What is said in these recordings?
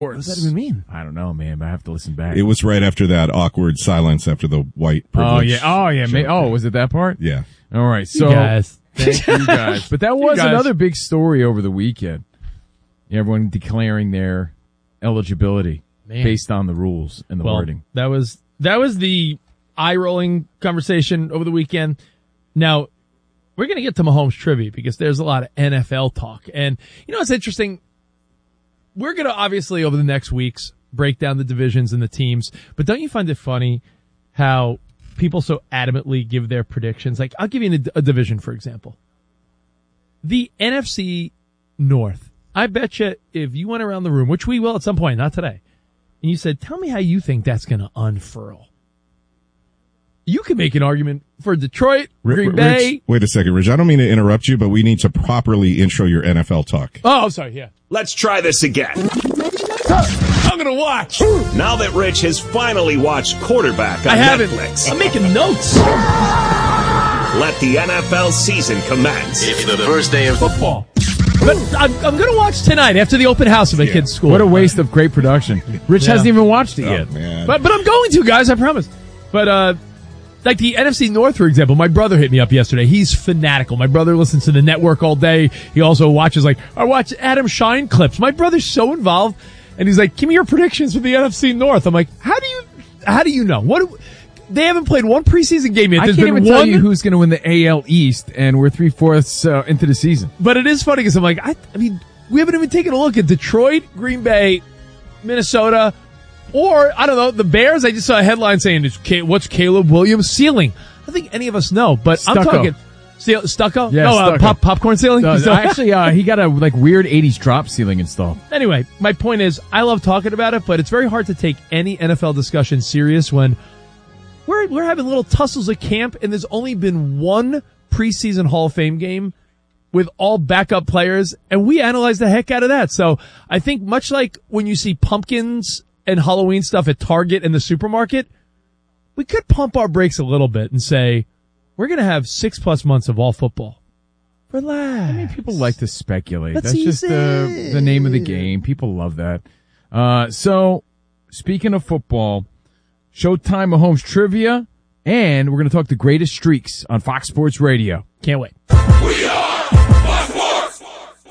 What does that even mean? I don't know, man, but I have to listen back. It was right after that awkward silence after the white privilege. Oh, yeah. Was it that part? Yeah. All right. So, you guys. Thank you guys. But that was another big story over the weekend. Everyone declaring their eligibility based on the rules and the wording. That was the eye-rolling conversation over the weekend. Now, we're going to get to Mahomes trivia because there's a lot of NFL talk. And, it's interesting. We're going to obviously over the next weeks break down the divisions and the teams. But don't you find it funny how people so adamantly give their predictions? Like, I'll give you a division, for example. The NFC North. I bet you if you went around the room, which we will at some point, not today, and you said, tell me how you think that's going to unfurl. You can make an argument for Detroit, Green Bay. Rich, wait a second, Rich. I don't mean to interrupt you, but we need to properly intro your NFL talk. Oh, I'm sorry, yeah. Let's try this again. I'm going to watch. Now that Rich has finally watched Quarterback on Netflix. I'm making notes. Let the NFL season commence. It's the first day of football. But I'm going to watch tonight after the open house of my kid's school. What a waste of great production. Rich hasn't even watched it yet. Man. But I'm going to, guys, I promise. But, like the NFC North, for example, my brother hit me up yesterday. He's fanatical. My brother listens to the network all day. He also watches, I watch Adam Shine clips. My brother's so involved. And he's like, give me your predictions for the NFC North. I'm like, how do you know? They haven't played one preseason game yet. I can't even tell you who's going to win the AL East, and we're 3/4 into the season. But it is funny because I'm like, I mean, we haven't even taken a look at Detroit, Green Bay, Minnesota, or, I don't know, the Bears. I just saw a headline saying, what's Caleb Williams' ceiling? I don't think any of us know, but Stucco. I'm talking stucco? Yeah, no, stucco. Popcorn ceiling? Actually, he got a weird 80s drop ceiling installed. Anyway, my point is, I love talking about it, but it's very hard to take any NFL discussion serious when we're having little tussles at camp, and there's only been one preseason Hall of Fame game with all backup players, and we analyze the heck out of that. So I think much like when you see pumpkins and Halloween stuff at Target and the supermarket, we could pump our brakes a little bit and say, we're going to have 6+ months of all football. Relax. I mean, people like to speculate. That's just the name of the game. People love that. So, speaking of football, Showtime Mahomes trivia, and we're going to talk the greatest streaks on Fox Sports Radio. Can't wait. We are Fox Sports.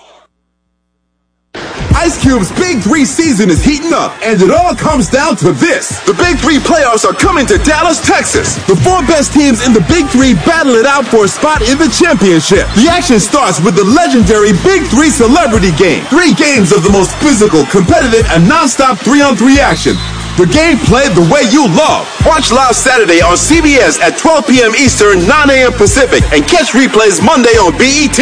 Ice Cube's Big 3 season is heating up, and it all comes down to this. The Big 3 playoffs are coming to Dallas, Texas. The 4 best teams in the Big 3 battle it out for a spot in the championship. The action starts with the legendary Big 3 Celebrity Game. 3 games of the most physical, competitive, and non-stop 3-on-3 action. The game played the way you love. Watch live Saturday on CBS at 12 p.m. Eastern, 9 a.m. Pacific, and catch replays Monday on BET.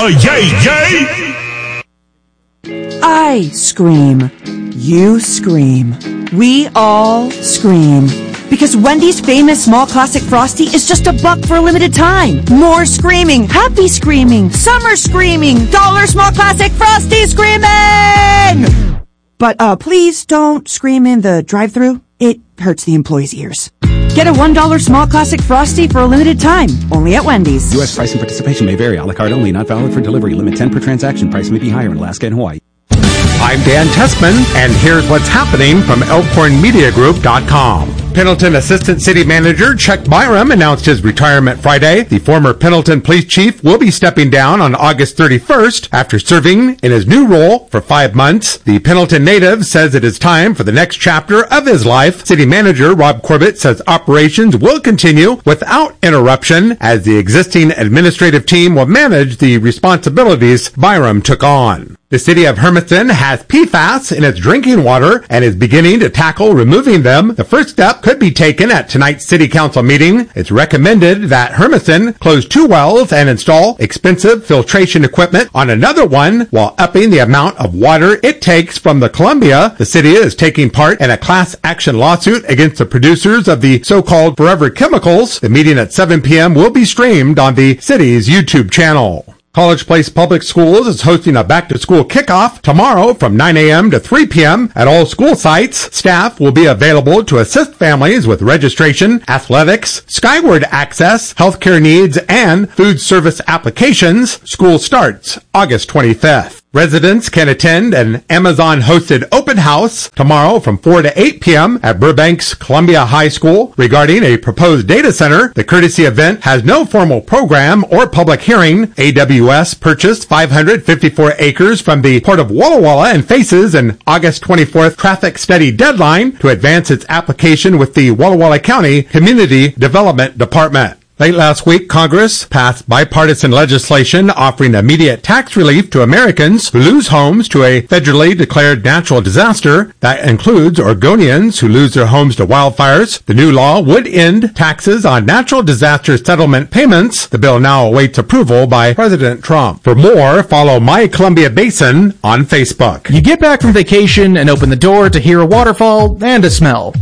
I scream. You scream. We all scream. Because Wendy's famous small classic Frosty is just $1 for a limited time. More screaming, happy screaming, summer screaming, dollar small classic Frosty screaming! But please don't scream in the drive-thru. It hurts the employees' ears. Get a $1 small classic Frosty for a limited time, only at Wendy's. U.S. price and participation may vary. A la carte only, not valid for delivery. Limit 10 per transaction. Price may be higher in Alaska and Hawaii. I'm Dan Tessman, and here's what's happening from ElkhornMediaGroup.com. Pendleton Assistant City Manager Chuck Byram announced his retirement Friday. The former Pendleton Police Chief will be stepping down on August 31st after serving in his new role for 5 months. The Pendleton native says it is time for the next chapter of his life. City Manager Rob Corbett says operations will continue without interruption as the existing administrative team will manage the responsibilities Byram took on. The city of Hermiston has PFAS in its drinking water and is beginning to tackle removing them. The first step could be taken at tonight's city council meeting. It's recommended that Hermiston close 2 wells and install expensive filtration equipment on another one while upping the amount of water it takes from the Columbia. The city is taking part in a class action lawsuit against the producers of the so-called Forever Chemicals. The meeting at 7 p.m. will be streamed on the city's YouTube channel. College Place Public Schools is hosting a back-to-school kickoff tomorrow from 9 a.m. to 3 p.m. at all school sites. Staff will be available to assist families with registration, athletics, Skyward access, healthcare needs, and food service applications. School starts August 25th. Residents can attend an Amazon-hosted open house tomorrow from 4 to 8 p.m. at Burbank's Columbia High School regarding a proposed data center. The courtesy event has no formal program or public hearing. AWS purchased 554 acres from the Port of Walla Walla and faces an August 24th traffic study deadline to advance its application with the Walla Walla County Community Development Department. Late last week, Congress passed bipartisan legislation offering immediate tax relief to Americans who lose homes to a federally declared natural disaster. That includes Oregonians who lose their homes to wildfires. The new law would end taxes on natural disaster settlement payments. The bill now awaits approval by President Trump. For more, follow My Columbia Basin on Facebook. You get back from vacation and open the door to hear a waterfall and a smell.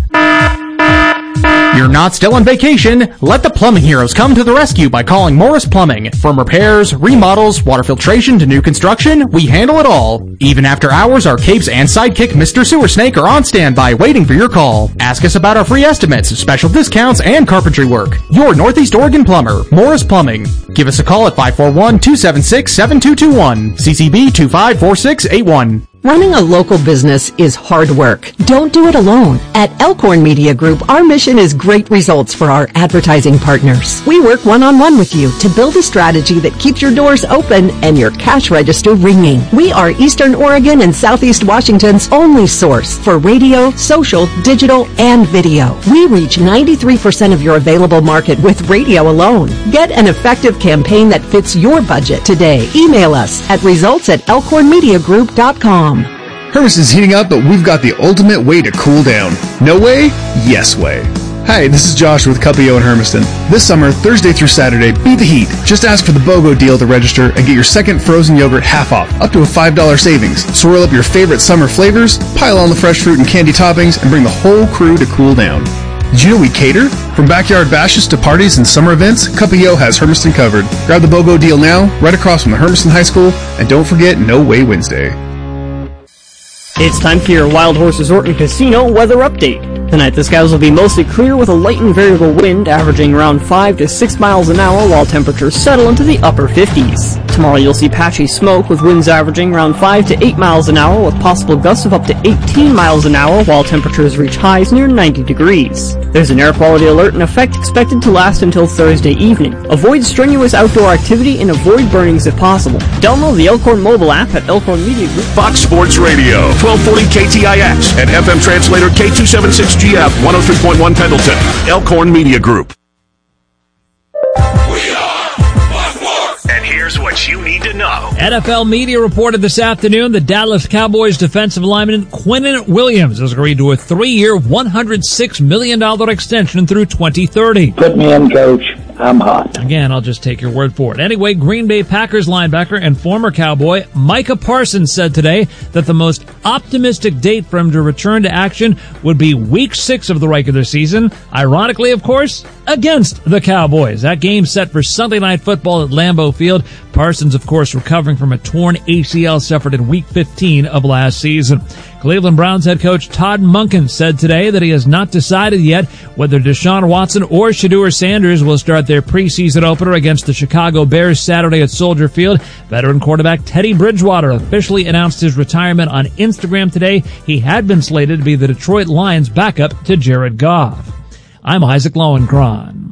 You're not still on vacation. Let the plumbing heroes come to the rescue by calling Morris Plumbing. From repairs, remodels, water filtration to new construction, we handle it all. Even after hours, our capes and sidekick Mr. Sewer Snake are on standby waiting for your call. Ask us about our free estimates, special discounts, and carpentry work. Your Northeast Oregon plumber, Morris Plumbing. Give us a call at 541-276-7221. CCB 254681. Running a local business is hard work. Don't do it alone. At Elkhorn Media Group, our mission is great results for our advertising partners. We work one-on-one with you to build a strategy that keeps your doors open and your cash register ringing. We are Eastern Oregon and Southeast Washington's only source for radio, social, digital, and video. We reach 93% of your available market with radio alone. Get an effective campaign that fits your budget today. Email us at results@elkhornmediagroup.com. Hermiston's heating up, but we've got the ultimate way to cool down. No way? Yes way. Hi, this is Josh with Cuppio in Hermiston. This summer, Thursday through Saturday, beat the heat. Just ask for the BOGO deal to register and get your second frozen yogurt half off, up to a $5 savings. Swirl up your favorite summer flavors, pile on the fresh fruit and candy toppings, and bring the whole crew to cool down. Did you know we cater? From backyard bashes to parties and summer events, Cuppio has Hermiston covered. Grab the BOGO deal now, right across from the Hermiston High School, and don't forget No Way Wednesday. It's time for your Wild Horse Resort and Casino weather update. Tonight, the skies will be mostly clear with a light and variable wind averaging around 5 to 6 miles an hour while temperatures settle into the upper 50s. Tomorrow, you'll see patchy smoke with winds averaging around 5 to 8 miles an hour with possible gusts of up to 18 miles an hour while temperatures reach highs near 90 degrees. There's an air quality alert in effect expected to last until Thursday evening. Avoid strenuous outdoor activity and avoid burnings if possible. Download the Elkhorn mobile app at Elkhorn Media Group. Fox Sports Radio, 1240 KTIX, and FM translator K276GF, 103.1 Pendleton. Elkhorn Media Group. And here's what you need to know. NFL media reported this afternoon the Dallas Cowboys defensive lineman Quinnen Williams has agreed to a 3-year, $106 million extension through 2030. Put me in, coach. I'm hot. Again, I'll just take your word for it. Anyway, Green Bay Packers linebacker and former Cowboy Micah Parsons said today that the most optimistic date for him to return to action would be Week 6 of the regular season. Ironically, of course, against the Cowboys. That game set for Sunday Night Football at Lambeau Field. Parsons, of course, recovering from a torn ACL suffered in Week 15 of last season. Cleveland Browns head coach Todd Monken said today that he has not decided yet whether Deshaun Watson or Shedeur Sanders will start their preseason opener against the Chicago Bears Saturday at Soldier Field. Veteran quarterback Teddy Bridgewater officially announced his retirement on Instagram today. He had been slated to be the Detroit Lions' backup to Jared Goff. I'm Isaac Lowenkron.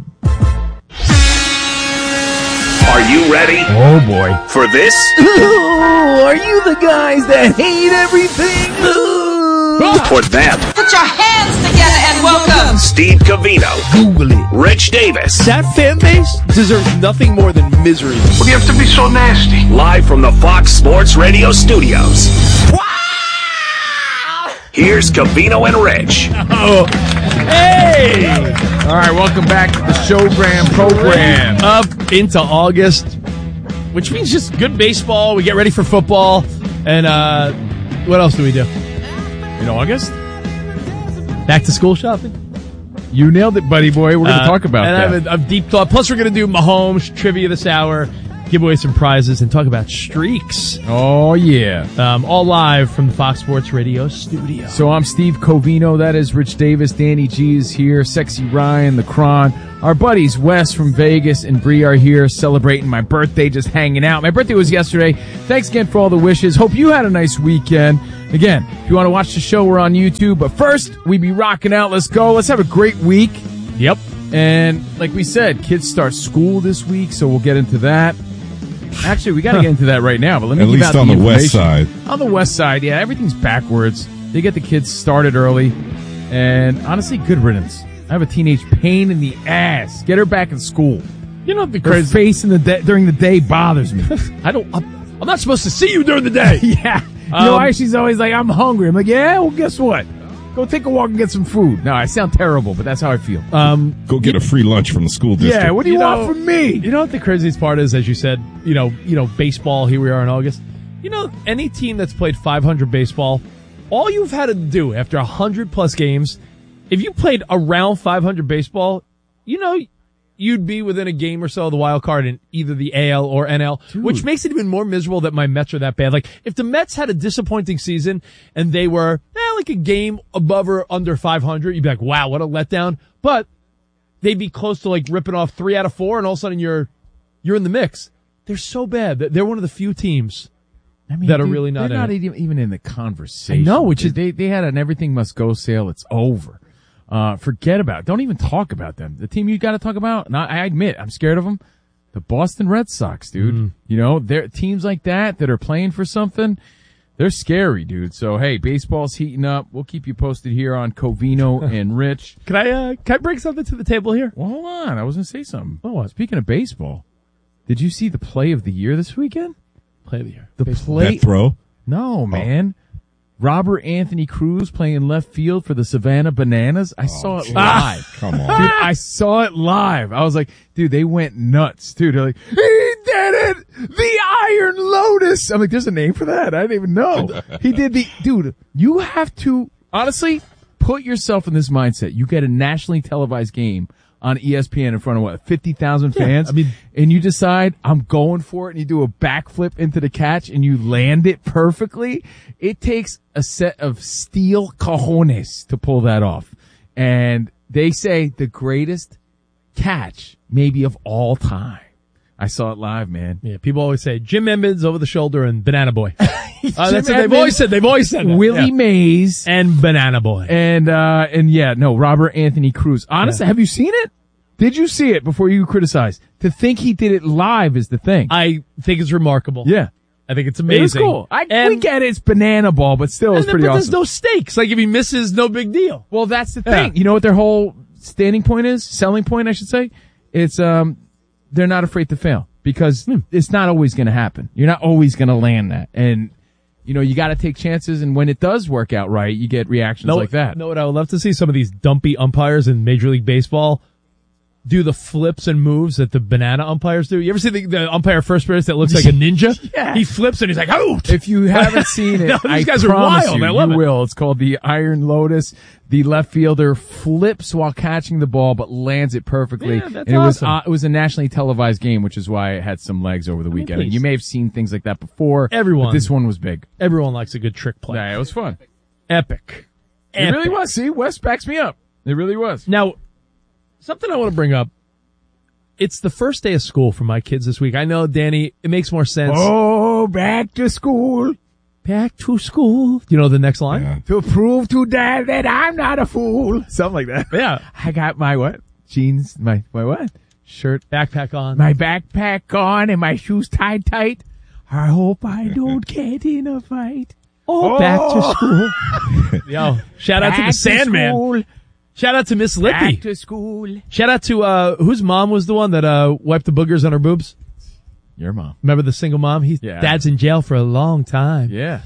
Are you ready? Oh, boy. For this? Ooh, are you the guys that hate everything? For them? Put your hands together and welcome Steve Covino. Google it. Rich Davis. That fan base deserves nothing more than misery. What do you have to be so nasty? Live from the Fox Sports Radio studios. Wow! Here's Covino and Rich. Oh, hey! All right, welcome back to the Showgram program. Up into August, which means just good baseball. We get ready for football. And what else do we do? In August? Back to school shopping. You nailed it, buddy boy. We're going to talk about that. And I have a deep thought. Plus, we're going to do Mahomes trivia this hour. give away some prizes, and talk about streaks. Oh, yeah. All live from the Fox Sports Radio studio. So I'm Steve Covino. That is Rich Davis. Danny G is here. Sexy Ryan, the Cron. Our buddies Wes from Vegas and Bree are here celebrating my birthday, just hanging out. My birthday was yesterday. Thanks again for all the wishes. Hope you had a nice weekend. Again, if you want to watch the show, we're on YouTube. But first, we be rocking out. Let's go. Let's have a great week. Yep. And like we said, kids start school this week, so we'll get into that. Actually, we got to get into that right now, but let me At give least out on the the west information. side. On the west side, yeah, everything's backwards. They get the kids started early, and honestly, good riddance. I have a teenage pain in the ass. Get her back in school. You know what the Her crazy face in the during the day bothers me. I'm not supposed to see you during the day. Yeah. You know why she's always like, I'm hungry. I'm like, yeah, well, guess what? Go take a walk and get some food. No, I sound terrible, but that's how I feel. Go get a free lunch from the school district. Yeah, what do you want from me? You know what the craziest part is, as you said, you know, baseball, here we are in August. You know, any team that's played 500 baseball, all you've had to do after 100 plus games, if you played around 500 baseball, you know, you'd be within a game or so of the wild card in either the AL or NL, which makes it even more miserable that my Mets are that bad. Like, if the Mets had a disappointing season and they were like a game above or under 500, you'd be like, wow, what a letdown. But they'd be close to like ripping off 3 out of 4, and all of a sudden you're in the mix. They're so bad. They're one of the few teams that are really not they're in not it. even in the conversation. I know, which is they had an everything must go sale. It's over. Forget about it. Don't even talk about them. The team you got to talk about, and I admit, I'm scared of them. The Boston Red Sox, dude. You know, they're teams like that are playing for something. They're scary, dude. So, hey, baseball's heating up. We'll keep you posted here on Covino and Rich. Can I bring something to the table here? Well, hold on. I was going to say something. Oh, speaking of baseball, did you see the play of the year this weekend? Play of the year. The play. That throw? No, man. Robert Anthony Cruz playing left field for the Savannah Bananas. I saw it live. Come on. Dude, I saw it live. I was like, dude, they went nuts, dude. They're like, he did it! The Iron Lotus! I'm like, there's a name for that? I didn't even know. He did dude, you have to, honestly, put yourself in this mindset. You get a nationally televised game on ESPN in front of 50,000 fans. And you decide, I'm going for it, and you do a backflip into the catch and you land it perfectly. It takes a set of steel cojones to pull that off. And they say the greatest catch maybe of all time. I saw it live, man. Yeah, people always say Jim Emmons over the shoulder and Banana Boy. That's what they've always said. They've always said that. Willie Mays and Banana Boy. And yeah, no, Robert Anthony Cruz. Honestly, have you seen it? Did you see it before you criticize? To think he did it live is the thing. I think it's remarkable. Yeah. I think it's amazing. It's cool. We get it, it's banana ball, but still it's pretty but awesome. There's no stakes. Like if he misses, no big deal. Well, that's the thing. You know what their whole selling point, I should say? It's, they're not afraid to fail because it's not always going to happen. You're not always going to land that. And, you know, you got to take chances. And when it does work out right, you get reactions like that. You know what? I would love to see some of these dumpy umpires in Major League Baseball do the flips and moves that the banana umpires do. You ever see the umpire first base that looks like a ninja? Yeah. He flips and he's like, out! If you haven't seen it, No, these guys are promise wild. you, I love you it. will. It's called the Iron Lotus. The left fielder flips while catching the ball, but lands it perfectly. Yeah, that's and awesome. it was a nationally televised game, which is why it had some legs over the weekend. And please. you may have seen things like that before. Everyone. But this one was big. Everyone likes a good trick play. Yeah, it was fun. Epic. It really was. See, Wes backs me up. It really was. Now, something I want to bring up. It's the first day of school for my kids this week. I know, Danny, it makes more sense. Oh, back to school. Back to school. You know the next line? Yeah. To prove to Dad that I'm not a fool. Something like that. Yeah. I got my what? Jeans, my what? Shirt. Backpack on. My backpack on and my shoes tied tight. I hope I don't get in a fight. Oh, back to school. Yo, shout out to the Sandman. School. Shout out to Miss Lippy. Back to school. Shout out to, whose mom was the one that, wiped the boogers on her boobs? Your mom. Remember the single mom? Yeah. Dad's in jail for a long time. Yeah.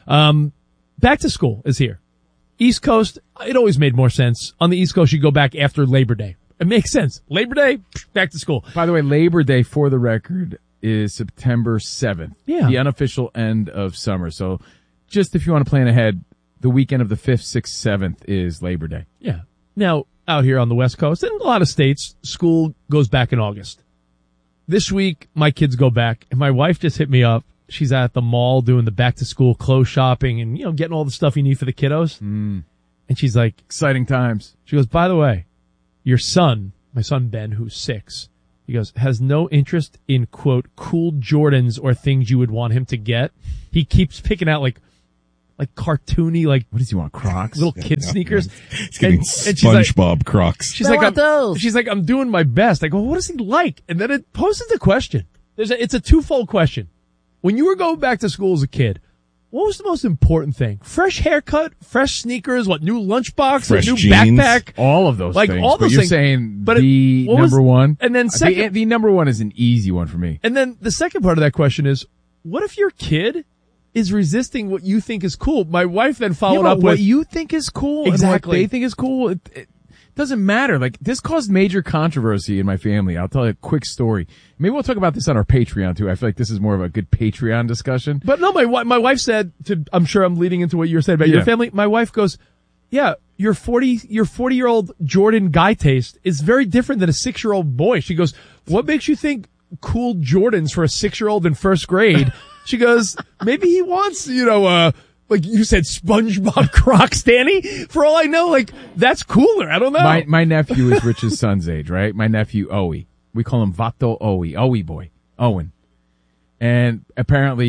Back to school is here. East Coast, it always made more sense. On the East Coast, you go back after Labor Day. It makes sense. Labor Day, back to school. By the way, Labor Day, for the record, is September 7th. Yeah. The unofficial end of summer. So just if you want to plan ahead, the weekend of the 5th, 6th, 7th is Labor Day. Yeah. Now, out here on the West Coast, and a lot of states, school goes back in August. this week my kids go back, and my wife just hit me up. She's at the mall doing the back to school clothes shopping and, getting all the stuff you need for the kiddos. And she's like, exciting times. She goes, by the way, your son, my son Ben, who's 6, he goes, has no interest in, quote, cool Jordans or things you would want him to get. He keeps picking out like cartoony, like, what does he want? Crocs? Little kid sneakers. He's getting SpongeBob Crocs. She's like, I'm doing my best. I go, what does he like? And then it poses the question. It's a twofold question. When you were going back to school as a kid, what was the most important thing? Fresh haircut, fresh sneakers, new lunchbox, fresh a new jeans. backpack? All of those things. All those but you're things. saying but the number one? And then second. The number one is an easy one for me. And then the second part of that question is, what if your kid is resisting what you think is cool? My wife then followed up with what you think is cool exactly. and what they think is cool. It doesn't matter. Like, this caused major controversy in my family. I'll tell you a quick story. Maybe we'll talk about this on our Patreon too. I feel like this is more of a good Patreon discussion. But no, my wife said I'm sure I'm leading into what you were saying about your family. My wife goes, yeah, your 40-year-old Jordan guy taste is very different than a 6-year-old boy. She goes, what makes you think cool Jordans for a 6-year-old in first grade? She goes, maybe he wants, like you said, SpongeBob Crocs, Danny. For all I know, that's cooler. I don't know. My nephew is Rich's son's age, right? My nephew, Owie. We call him Vato Owie boy, Owen. And apparently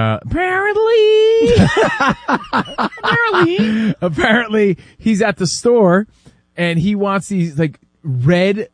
apparently he's at the store and he wants these red,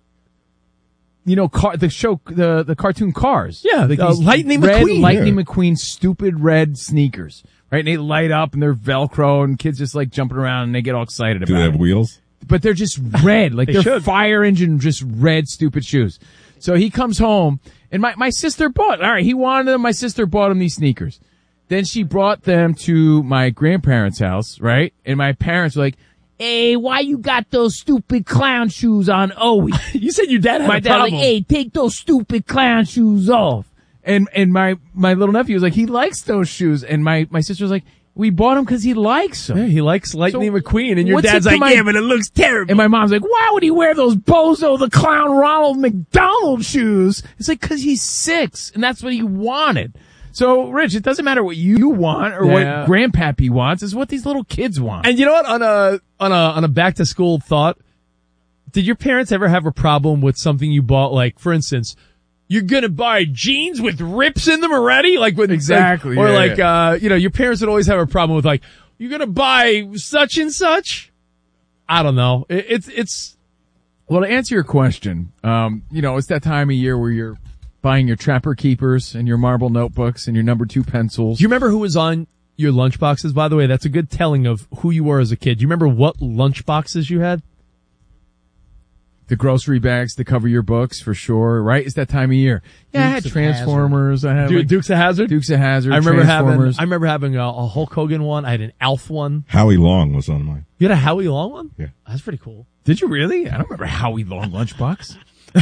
the cartoon cars. Yeah, Lightning McQueen. Lightning McQueen, stupid red sneakers. Right, and they light up and they're Velcro and kids just jumping around and they get all excited about it. Do they have wheels? But they're just red, they're fire engine, just red, stupid shoes. So he comes home and my sister he wanted them. My sister bought him these sneakers. Then she brought them to my grandparents' house, right? And my parents were like, hey, why you got those stupid clown shoes on, Owie? You said your dad had a problem. My dad hey, take those stupid clown shoes off. And my little nephew was like, he likes those shoes. And my sister was like, we bought him because he likes them. Yeah, he likes Lightning McQueen. And your dad's like, yeah, but it looks terrible. And my mom's like, why would he wear those Bozo the Clown Ronald McDonald shoes? It's like, because he's 6 and that's what he wanted. So, Rich, it doesn't matter what you want or what Grandpappy wants. It's what these little kids want. And you know what? On a back to school thought, did your parents ever have a problem with something you bought? Like, for instance, you're gonna buy jeans with rips in them already? Exactly. Your parents would always have a problem with you're gonna buy such and such? I don't know. It's well, to answer your question, it's that time of year where you're buying your Trapper Keepers and your marble notebooks and your number 2 pencils. Do you remember who was on your lunchboxes, by the way? That's a good telling of who you were as a kid. Do you remember what lunchboxes you had? The grocery bags to cover your books, for sure, right? It's that time of year. Yeah, I had Transformers. I had Dukes of Hazzard. I remember having a Hulk Hogan one. I had an Alf one. Howie Long was on mine. You had a Howie Long one? Yeah. That's pretty cool. Did you really? I don't remember Howie Long lunchbox.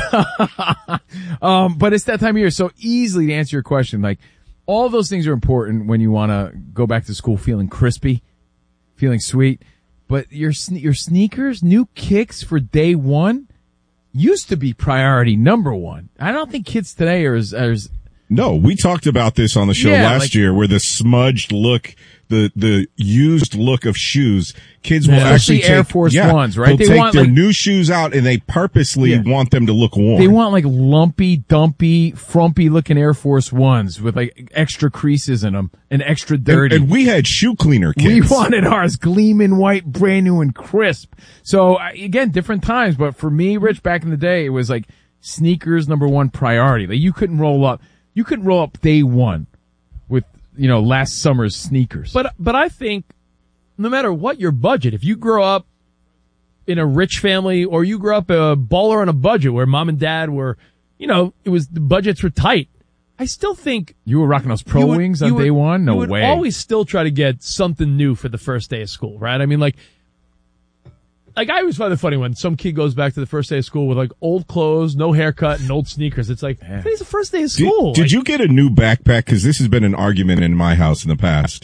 But it's that time of year. So easily to answer your question, all those things are important when you want to go back to school feeling crispy, feeling sweet. But your sneakers, new kicks for day one, used to be priority number one. I don't think kids today are as No, we talked about this on the show last year, where the smudged look, the used look of shoes, kids will actually take Air Force Ones, right? They'll take their new shoes out and they purposely want them to look worn. They want lumpy, dumpy, frumpy looking Air Force Ones with extra creases in them and extra dirty. And we had shoe cleaner kids. We wanted ours gleaming white, brand new and crisp. So again, different times, but for me, Rich, back in the day, it was sneakers number one priority. You couldn't roll up day one with, last summer's sneakers. But I think no matter what your budget, if you grow up in a rich family or you grew up a baller on a budget where mom and dad were, the budgets were tight, I still think you were rocking those Pro Wings on day one. No way. You would always still try to get something new for the first day of school, right? I mean, I always find it funny when some kid goes back to the first day of school with old clothes, no haircut, and old sneakers. It's today's the first day of school. Did you get a new backpack? Because this has been an argument in my house in the past.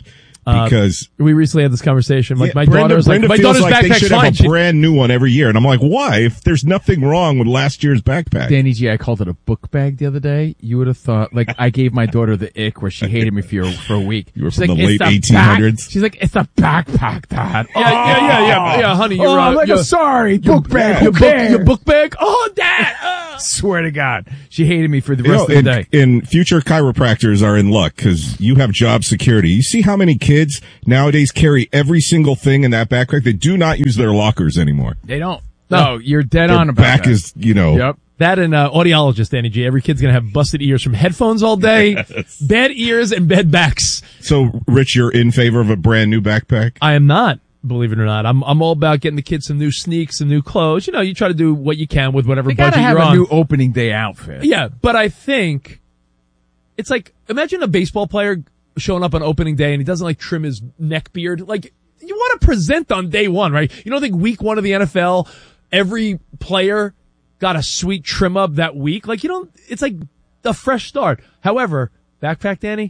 Because we recently had this conversation. Like my Brenda daughter's feels daughter's like they backpack's should fine. have a brand new one every year, and I'm like, why? If there's nothing wrong with last year's backpack. Danny G, I called it a book bag the other day. You would have thought, like, I gave my daughter the ick where she hated me for a week. You were She's from like, the late "It's a 1800s. She's like, it's a backpack, Dad. Yeah, honey, you're I'm like, you're- sorry, book bag. your book bag. Oh, Dad. Swear to God, she hated me for the You rest know, of the day. and future chiropractors are in luck because you have job security. You see how many kids nowadays carry every single thing in that backpack? They do not use their lockers anymore. They don't. No, you're dead Their on about back that. is, you know. Yep. That and audiologist, Danny G. Every kid's gonna have busted ears from headphones all day, Yes. bad ears, and bad backs. So, Rich, you're in favor of a brand new backpack? I am not, believe it or not. I'm all about getting the kids some new sneaks, some new clothes. You know, you try to do what you can with whatever They budget gotta have you're a on. new opening day outfit. Yeah, but I think it's like, imagine a baseball player showing up on opening day and he doesn't like trim his neck beard. Like, you want to present on day one, right? You don't think week one of the NFL, every player got a sweet trim up that week? Like, you don't, it's like a fresh start. However, backpack, Danny,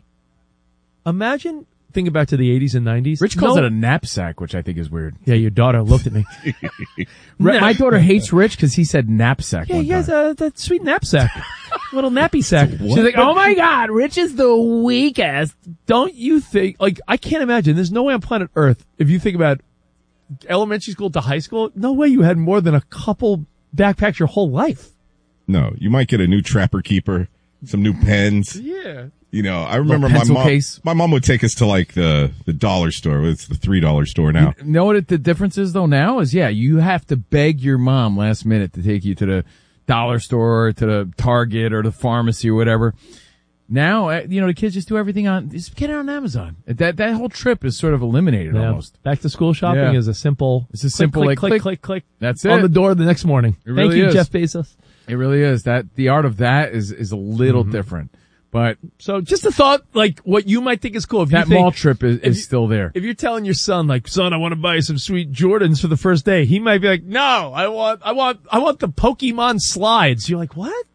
imagine thinking back to the 80s and 90s. Rich calls it a knapsack, which I think is weird. Yeah, your daughter looked at me. My daughter hates Rich because he said knapsack. Yeah, one he has time. that sweet knapsack. Little nappy sack. She's like, oh my God, Rich is the weakest. Don't you think, like, I can't imagine, there's no way on planet Earth, if you think about elementary school to high school, no way you had more than a couple backpacks your whole life. No, you might get a new Trapper Keeper, some new pens. Yeah. You know, I remember my pencil mom. case. My mom would take us to like the dollar store. It's the $3 store now. You know what the difference is though now is, yeah, you have to beg your mom last minute to take you to the dollar store, to the Target or the pharmacy or whatever. Now, you know, the kids just do everything just get it on Amazon. That whole trip is sort of eliminated Yeah. almost. Back to school shopping Yeah. is a simple, It's a simple, click, like, click. That's on it. the door the next morning. It Thank really you, is. Jeff Bezos. It really is. The art of that is a little different. But So just a thought, like what you might think is cool. If that you think, mall trip if is you- still there. If you're telling your son, like, son, I want to buy you some sweet Jordans for the first day, he might be like, no, I want the Pokemon slides. You're like, what?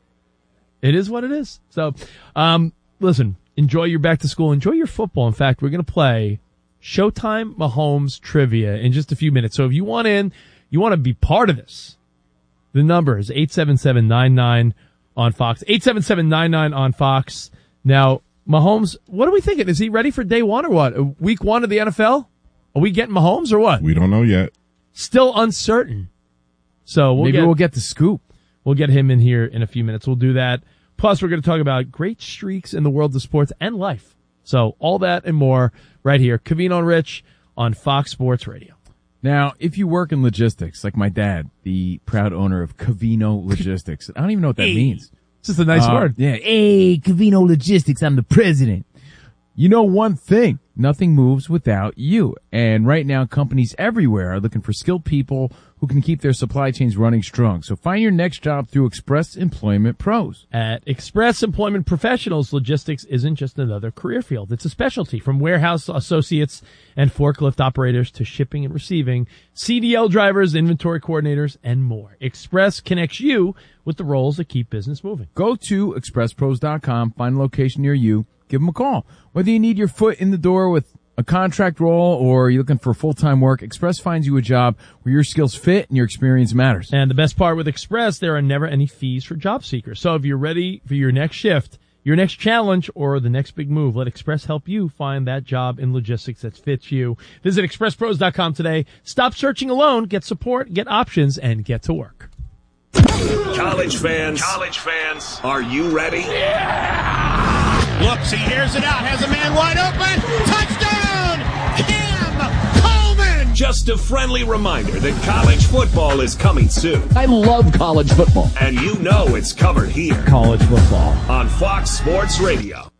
It is what it is. So, listen, enjoy your back to school. Enjoy your football. In fact, we're going to play Showtime Mahomes trivia in just a few minutes. So if you want you want to be part of this, the number is 877-99 on Fox. 877-99 on Fox. Now, Mahomes, what are we thinking? Is he ready for day one or what? Week one of the NFL? Are we getting Mahomes or what? We don't know yet. Still uncertain. So Maybe we'll get the scoop. We'll get him in here in a few minutes. We'll do that. Plus, we're going to talk about great streaks in the world of sports and life. So all that and more right here. Covino and Rich on Fox Sports Radio. Now, if you work in logistics, like my dad, the proud owner of Covino Logistics, I don't even know what that means. It's just a nice word. Yeah. Hey, Covino Logistics, I'm the president. You know one thing, nothing moves without you. And right now, companies everywhere are looking for skilled people who can keep their supply chains running strong. So find your next job through Express Employment Pros. At Express Employment Professionals, logistics isn't just another career field. It's a specialty, from warehouse associates and forklift operators to shipping and receiving, CDL drivers, inventory coordinators, and more. Express connects you with the roles that keep business moving. Go to expresspros.com, find a location near you, give them a call. Whether you need your foot in the door with a contract role or you're looking for full-time work, Express finds you a job where your skills fit and your experience matters. And the best part with Express, there are never any fees for job seekers. So if you're ready for your next shift, your next challenge, or the next big move, let Express help you find that job in logistics that fits you. Visit expresspros.com today. Stop searching alone. Get support, get options, and get to work. College fans, are you ready? Looks, he hears it out, has a man wide open. Touchdown! Cam Coleman! Just a friendly reminder that college football is coming soon. I love college football. And you know it's covered here. College football. On Fox Sports Radio.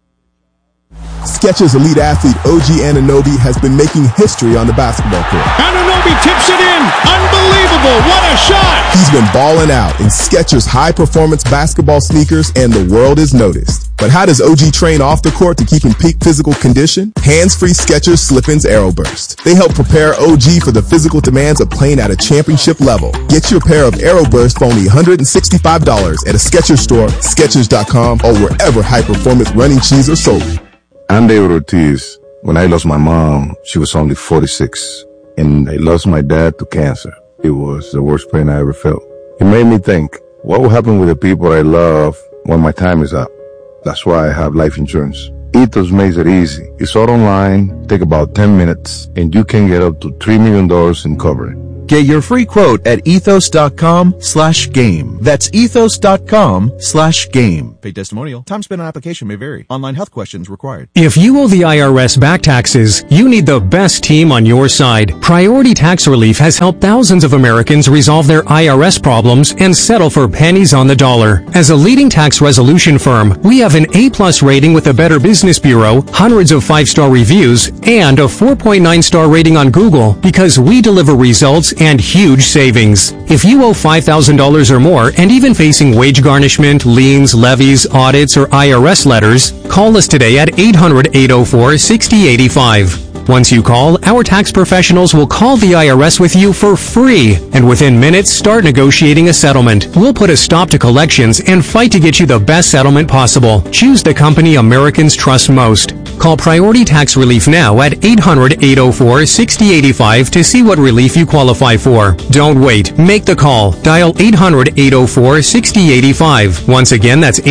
Skechers elite athlete OG Anunoby has been making history on the basketball court. Anunoby tips it in. Unbelievable. What a shot. He's been balling out in Skechers high-performance basketball sneakers, and the world is noticed. But how does OG train off the court to keep in peak physical condition? Hands-free Skechers Slip-ins Aeroburst. They help prepare OG for the physical demands of playing at a championship level. Get your pair of Aeroburst for only $165 at a Skechers store, Skechers.com, or wherever high-performance running shoes are sold. Andy Ortiz When I lost my mom, she was only 46, and I lost my dad to cancer. It was the worst pain I ever felt. It made me think, what will happen with the people I love when my time is up? That's why I have life insurance. Ethos makes it easy. It's all online, take about 10 minutes, and you can get up to $3 million in coverage. Get your free quote at ethos.com/game. That's ethos.com/game. Paid testimonial. Time spent on application may vary. Online health questions required. If you owe the IRS back taxes, you need the best team on your side. Priority Tax Relief has helped thousands of Americans resolve their IRS problems and settle for pennies on the dollar. As a leading tax resolution firm, we have an A+ rating with the Better Business Bureau, hundreds of 5-star reviews, and a 4.9-star rating on Google because we deliver results and huge savings. If you owe $5,000 or more and even facing wage garnishment, liens, levies, audits, or IRS letters, call us today at 800-804-6085. Once you call, our tax professionals will call the IRS with you for free, and within minutes start negotiating a settlement. We'll put a stop to collections and fight to get you the best settlement possible. Choose the company Americans trust most. Call Priority Tax Relief now at 800-804-6085 to see what relief you qualify for. Don't wait. Make the call. Dial 800-804-6085. Once again, that's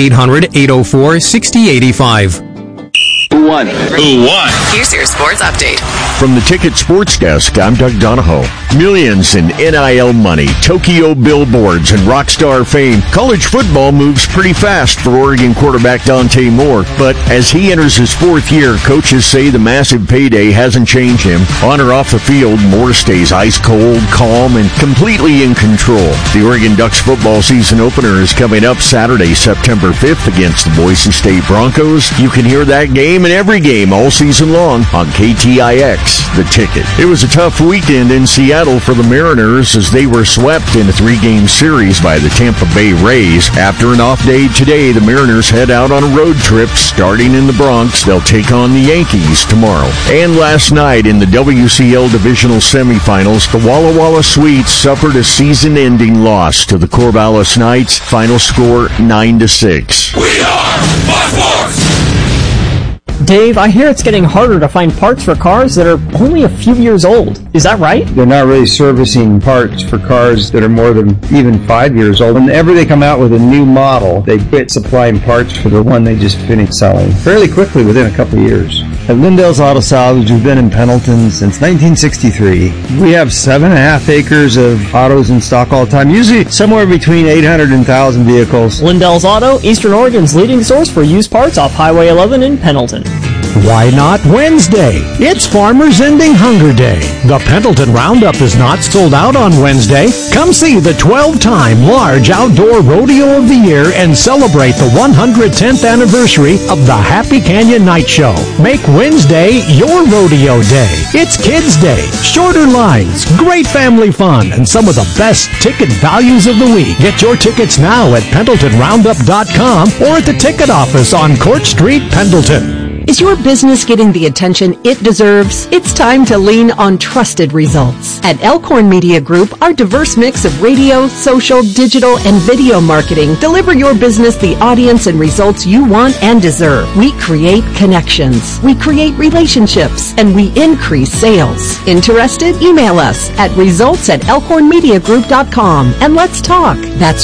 800-804-6085. Who won? Who won? Here's your sports update. From the Ticket Sports Desk, I'm Doug Donahoe. Millions in NIL money, Tokyo billboards, and rock star fame. College football moves pretty fast for Oregon quarterback Dante Moore, but as he enters his fourth year, coaches say the massive payday hasn't changed him. On or off the field, Moore stays ice cold, calm, and completely in control. The Oregon Ducks football season opener is coming up Saturday, September 5th against the Boise State Broncos. You can hear that game and every game all season long on KTIX, The Ticket. It was a tough weekend in Seattle for the Mariners as they were swept in a 3-game series by the Tampa Bay Rays. After an off day today, the Mariners head out on a road trip starting in the Bronx. They'll take on the Yankees tomorrow. And last night in the WCL Divisional Semifinals, the Walla Walla Sweets suffered a season-ending loss to the Corvallis Knights. Final score 9-6. We are Fox Sports! Dave, I hear it's getting harder to find parts for cars that are only a few years old. Is that right? They're not really servicing parts for cars that are more than even 5 years old. Whenever they come out with a new model, they quit supplying parts for the one they just finished selling fairly quickly within a couple of years. At Lindell's Auto Salvage, we've been in Pendleton since 1963. We have 7.5 acres of autos in stock all the time, usually somewhere between 800 and 1,000 vehicles. Lindell's Auto, Eastern Oregon's leading source for used parts off Highway 11 in Pendleton. Why not Wednesday? It's Farmers Ending Hunger Day. The Pendleton Roundup is not sold out on Wednesday. Come see the 12-time large outdoor rodeo of the year and celebrate the 110th anniversary of the Happy Canyon Night Show. Make Wednesday your rodeo day. It's Kids Day, shorter lines, great family fun, and some of the best ticket values of the week. Get your tickets now at PendletonRoundup.com or at the ticket office on Court Street, Pendleton. Is your business getting the attention it deserves? It's time to lean on trusted results. At Elkhorn Media Group, our diverse mix of radio, social, digital, and video marketing deliver your business the audience and results you want and deserve. We create connections, we create relationships, and we increase sales. Interested? Email us at results@elkhornmediagroup.com and let's talk. That's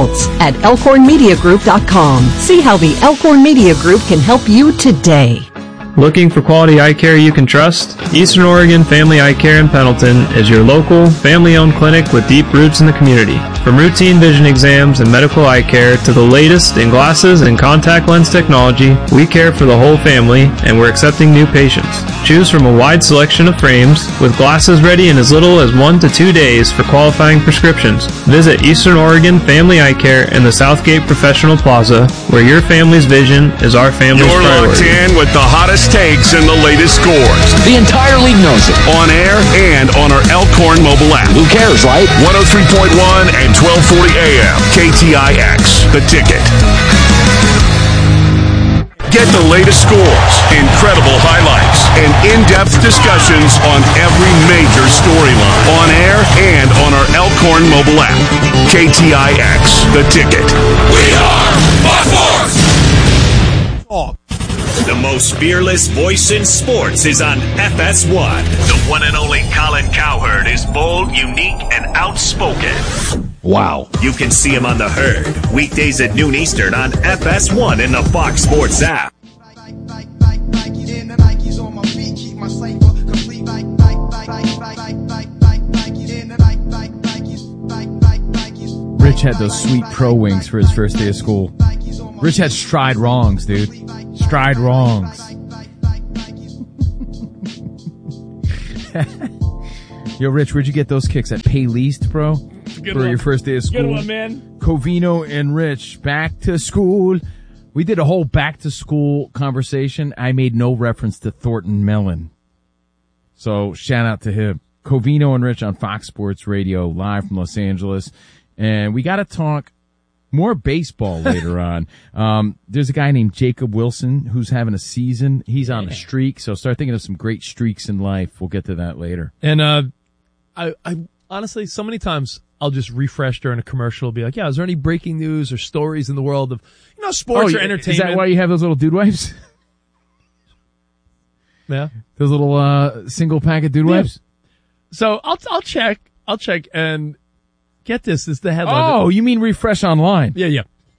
results@elkhornmediagroup.com. See how the Elkhorn Media Group can help you today. Looking for quality eye care you can trust? Eastern Oregon Family Eye Care in Pendleton is your local, family-owned clinic with deep roots in the community. From routine vision exams and medical eye care to the latest in glasses and contact lens technology, we care for the whole family and we're accepting new patients. Choose from a wide selection of frames with glasses ready in as little as 1 to 2 days for qualifying prescriptions. Visit Eastern Oregon Family Eye Care in the Southgate Professional Plaza, where your family's vision is our family's You're priority. locked in with the hottest takes and the latest scores. The entire league knows it. On air and on our Elkhorn mobile app. Who cares, right? 103.1 and 1240 AM. KTIX, The Ticket. Get the latest scores, incredible highlights, and in-depth discussions on every major storyline. On air and on our Elkhorn mobile app. KTIX, The Ticket. We are Fox Sports! The most fearless voice in sports is on FS1. The one and only Colin Cowherd is bold, unique, and outspoken. Wow. You can see him on The Herd, weekdays at noon Eastern on FS1 in the Fox Sports app. Rich had those sweet pro wings for his first day of school. Rich had stride wrongs, dude. Stride wrongs. Yo, Rich, where'd you get those kicks? At Paylist, bro? Good for one. Your first day of school? Good one, man. Covino and Rich, back to school. We did a whole back to school conversation. I made no reference to Thornton Mellon. So shout out to him. Covino and Rich on Fox Sports Radio, live from Los Angeles. And we got to talk more baseball later on. There's a guy named Jacob Wilson who's having a season. He's on a streak. So start thinking of some great streaks in life. We'll get to that later. And I honestly, so many times I'll just refresh during a commercial, be like, yeah, is there any breaking news or stories in the world of, sports or entertainment? Is that why you have those little dude wipes? Yeah. Those little single packet dude wipes? So I'll check and get this is the headline. Oh, you mean refresh online? Yeah.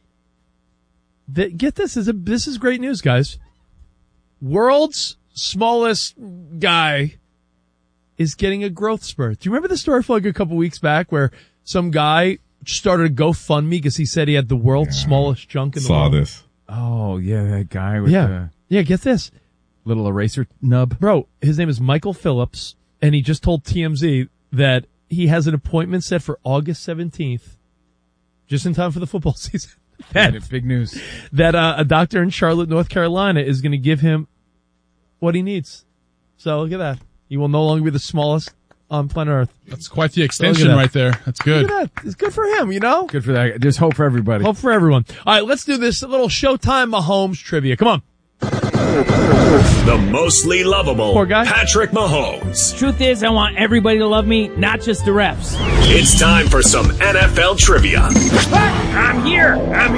Get this this is great news, guys. World's smallest guy is getting a growth spurt. Do you remember the story from like a couple weeks back where some guy started a GoFundMe because he said he had the world's smallest junk in the world? Saw this. Oh, yeah, that guy with the get this. Little eraser nub. Bro, his name is Michael Phillips, and he just told TMZ that he has an appointment set for August 17th, just in time for the football season. Big news. That a doctor in Charlotte, North Carolina is going to give him what he needs. So look at that. He will no longer be the smallest on planet Earth. That's quite the extension right there. That's good. Look at that. It's good for him, Good for that. There's hope for everybody. Hope for everyone. All right, let's do this. A little Showtime Mahomes trivia. Come on. The mostly lovable Poor guy. Patrick Mahomes. Truth is, I want everybody to love me, not just the refs. It's time for some NFL trivia. I'm here.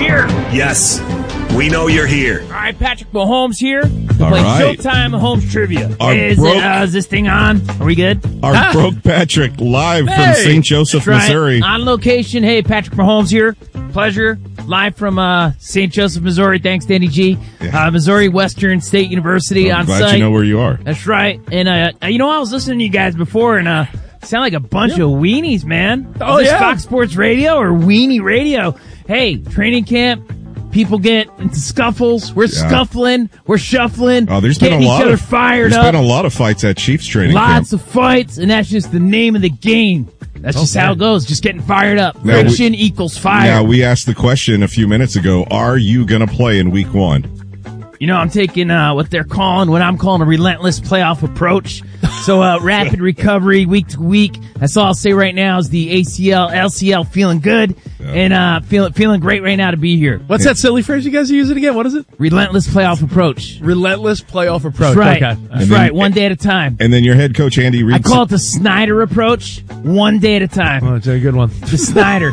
Yes, we know you're here. All right, Patrick Mahomes here to All play right. Showtime Mahomes trivia. Our Is this thing on? Are we good? Our broke Patrick live from St. Joseph, That's right. Missouri. On location. Hey, Patrick Mahomes here. Pleasure. Live from St. Joseph, Missouri. Thanks, Danny G. Missouri Western State University I'm on glad site. you know where you are. That's right. And I was listening to you guys before, and sound like a bunch of weenies, man. Oh, Is this yeah. Fox Sports Radio or Weenie Radio? Hey, training camp. People get into scuffles. We're scuffling. We're shuffling. Oh, there's been getting a lot each other of fired There's up. been a lot of fights at Chiefs training Lots camp. of fights, and that's just the name of the game. That's just how it goes. Just getting fired up. Now Friction equals fire. Now, we asked the question a few minutes ago, are you going to play in week 1? I'm taking what I'm calling a relentless playoff approach. So rapid recovery week to week. That's all I'll say right now is the ACL, LCL feeling good and feeling great right now to be here. What's that silly phrase you guys are using again? What is it? Relentless playoff approach. Relentless playoff approach. That's right. Okay. That's right. One day at a time. And then your head coach, Andy Reid. I call it the Snyder approach. One day at a time. Oh, it's a good one. The Snyder.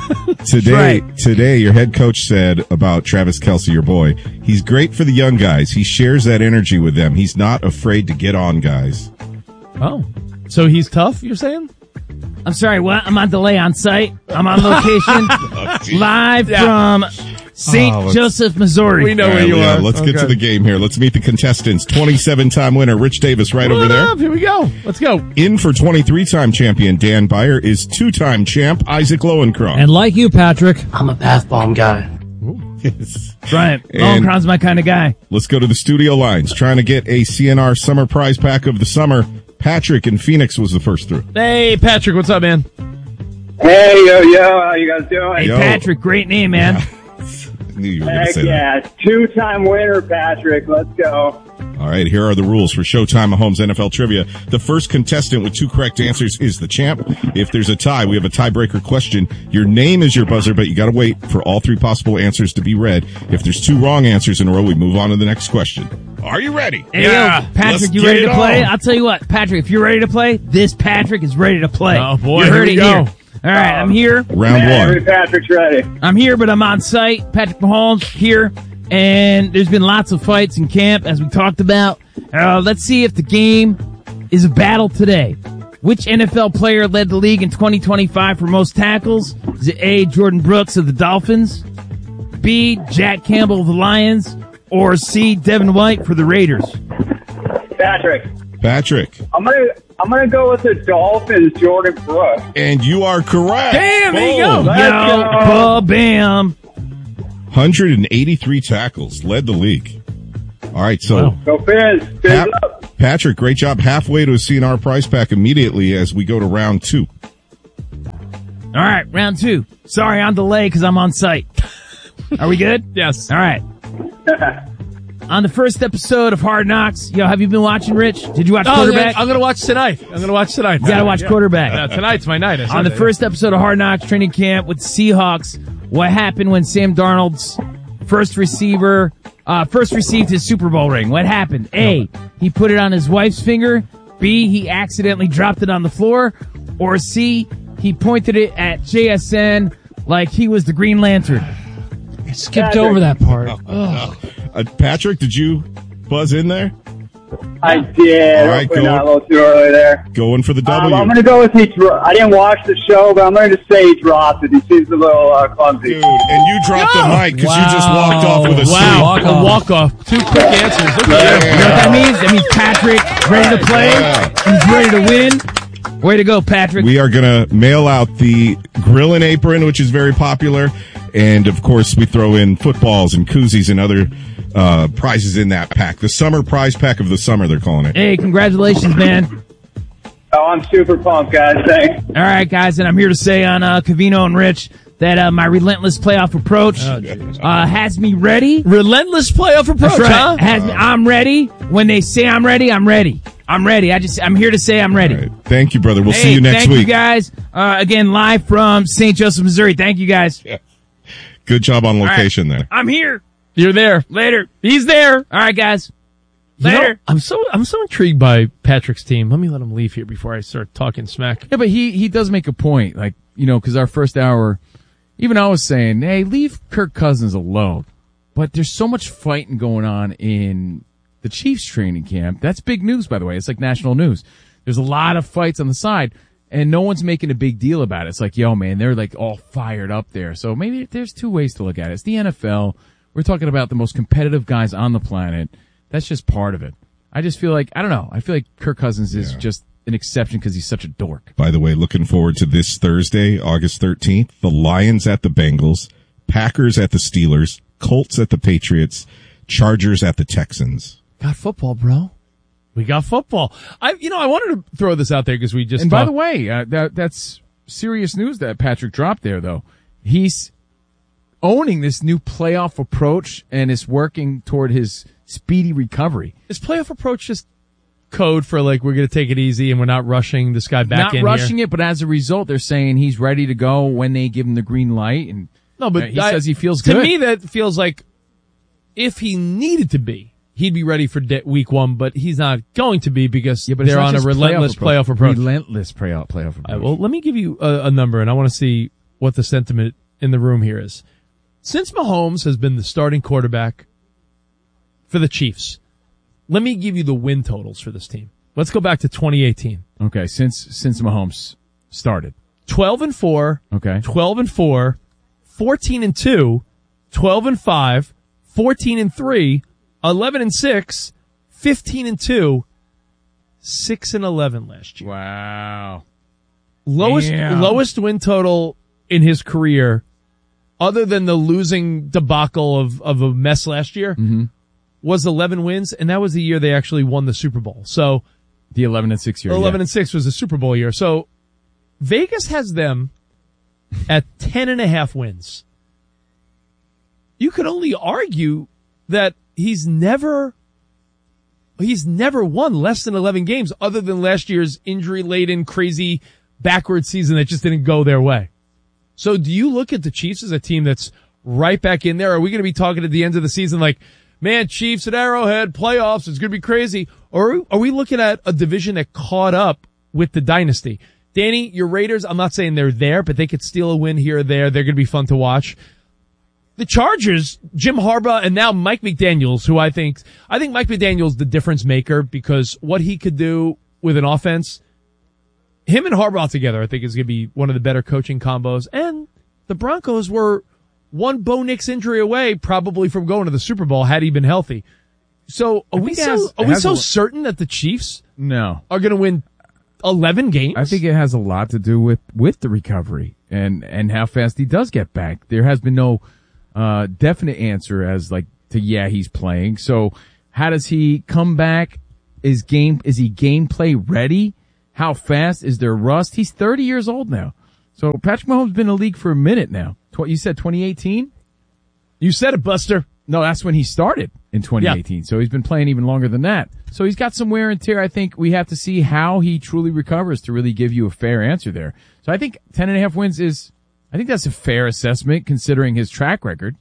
Today, your head coach said about Travis Kelce, your boy, he's great for the young guys. He shares that energy with them. He's not afraid to get on guys. Oh, so he's tough, you're saying? I'm sorry, what? I'm on delay on site. I'm on location. Live from St. Joseph, Missouri. We know where you are. Let's get to the game here. Let's meet the contestants. 27-time winner Rich Davis right over there. Here we go. Let's go. In for 23-time champion Dan Beyer is 2-time champ Isaac Lowenkron. And like you, Patrick, I'm a bath bomb guy. Yes. Right. And Lowenkron's my kind of guy. let's go to the studio lines. Trying to get a CNR summer prize pack of the summer. Patrick in Phoenix was the first through. Hey, Patrick, what's up, man? Hey, yo, how you guys doing? Hey, Patrick, great name, man. I knew you were going to Heck say that. yeah, 2-time winner, Patrick. Let's go. All right, here are the rules for Showtime Mahomes NFL Trivia. The first contestant with 2 correct answers is the champ. If there's a tie, we have a tiebreaker question. Your name is your buzzer, but you got to wait for all 3 possible answers to be read. If there's 2 wrong answers in a row, we move on to the next question. Are you ready? Hey, yo, Patrick, Let's you get ready it to play? on. I'll tell you what, Patrick, if you're ready to play, this Patrick is ready to play. Oh, boy, you heard here we it go. here. All right, I'm here. Round 1. Patrick's ready. I'm here, but I'm on site. Patrick Mahomes here. And there's been lots of fights in camp, as we talked about. Let's see if the game is a battle today. Which NFL player led the league in 2025 for most tackles? Is it A, Jordan Brooks of the Dolphins, B, Jack Campbell of the Lions, or C, Devin White for the Raiders? Patrick. I'm gonna go with the Dolphins, Jordan Brooks. And you are correct. Damn, there you go. Let's Yo, bam. 183 tackles, led the league. All right, so Go Fizz. Fizz up. Patrick, great job. Halfway to a CNR prize pack immediately as we go to round 2. All right, round 2. Sorry, on delay because I'm on site. Are we good? Yes. All right. On the first episode of Hard Knocks, have you been watching, Rich? Did you watch Quarterback? I'm going to watch tonight. You got to watch Quarterback. Yeah, tonight's my night. On the first episode of Hard Knocks training camp with the Seahawks, what happened when Sam Darnold's first received his Super Bowl ring? What happened? A, he put it on his wife's finger. B, he accidentally dropped it on the floor. Or C, he pointed it at JSN like he was the Green Lantern. I skipped over that part. Patrick, did you buzz in there? I did. All right, Hopefully not a little too early there. Going for the W. I'm going to go with I didn't watch the show, but I'm going to say he dropped it. He seems a little clumsy. Dude, and you dropped the mic because you just walked off with a C. A walk-off. 2 quick answers. Look at You know what that means? That means Patrick ready to play. He's ready to win. Way to go, Patrick. We are going to mail out the grill and apron, which is very popular. And, of course, we throw in footballs and koozies and other prizes in that pack. The summer prize pack of the summer, they're calling it. Hey, congratulations, man. Oh, I'm super pumped, guys. Thanks. All right, guys, and I'm here to say on Covino and Rich that my relentless playoff approach has me ready. Relentless playoff approach, That's right. huh? I'm ready. When they say I'm ready, I'm ready. I'm ready. I'm here to say I'm ready. Right. Thank you, brother. We'll see you next thank week. you, guys. Again, live from St. Joseph, Missouri. Thank you, guys. Yeah. Good job on location there. I'm here. You're there. Later. He's there. All right, guys. You know, Later. I'm so intrigued by Patrick's team. Let me let him leave here before I start talking smack. Yeah, but he does make a point, like, because our first hour, even I was saying, hey, leave Kirk Cousins alone. But there's so much fighting going on in the Chiefs training camp. That's big news, by the way. It's like national news. There's a lot of fights on the side, and no one's making a big deal about it. It's like, yo, man, they're like all fired up there. So maybe there's 2 ways to look at it. It's the NFL. We're talking about the most competitive guys on the planet. That's just part of it. I just feel like, I don't know. I feel like Kirk Cousins is just an exception because he's such a dork. By the way, looking forward to this Thursday, August 13th. The Lions at the Bengals, Packers at the Steelers, Colts at the Patriots, Chargers at the Texans. Got football, bro. We got football. I wanted to throw this out there because we just. And by the way, that's serious news that Patrick dropped there, though. He's owning this new playoff approach and is working toward his speedy recovery. Is playoff approach just code for like we're going to take it easy and we're not rushing this guy back in Not rushing it, but as a result, they're saying he's ready to go when they give him the green light. And no, but he says he feels good. To me, that feels like if he needed to be, he'd be ready for week 1, but he's not going to be because they're on a relentless playoff approach. Relentless playoff approach. All right, well, let me give you a number, and I want to see what the sentiment in the room here is. Since Mahomes has been the starting quarterback for the Chiefs, let me give you the win totals for this team. Let's go back to 2018. Okay, since Mahomes started. 12-4. Okay. 12-4, 14-2, 12-5, 14-3, 11-6, 15-2, 6-11 last year. Wow. Lowest win total in his career, other than the losing debacle of a mess last year, was 11 wins, and that was the year they actually won the Super Bowl. So the 11-6 year. 11-6 was the Super Bowl year. So Vegas has them at 10.5 wins. You could only argue that he's never won less than 11 games other than last year's injury-laden, crazy, backward season that just didn't go their way. So do you look at the Chiefs as a team that's right back in there? Are we going to be talking at the end of the season like, man, Chiefs at Arrowhead, playoffs, it's going to be crazy? Or are we looking at a division that caught up with the dynasty? Danny, your Raiders, I'm not saying they're there, but they could steal a win here or there. They're going to be fun to watch. the Chargers, Jim Harbaugh, and now Mike McDaniels, who I think Mike McDaniels the difference maker because what he could do with an offense, him and Harbaugh together, I think is going to be one of the better coaching combos. And the Broncos were one Bo Nix injury away probably from going to the Super Bowl had he been healthy. So are we so certain that the Chiefs are going to win 11 games? I think it has a lot to do with the recovery and how fast he does get back. There has been no definite answer as he's playing. So how does he come back? Is he gameplay ready? How fast is there rust? He's 30 years old now. So Patrick Mahomes has been in the league for a minute now. You said 2018? You said it, Buster. No, that's when he started in 2018. Yeah. So he's been playing even longer than that. So he's got some wear and tear. I think we have to see how he truly recovers to really give you a fair answer there. So I think 10.5 wins I think that's a fair assessment considering his track record.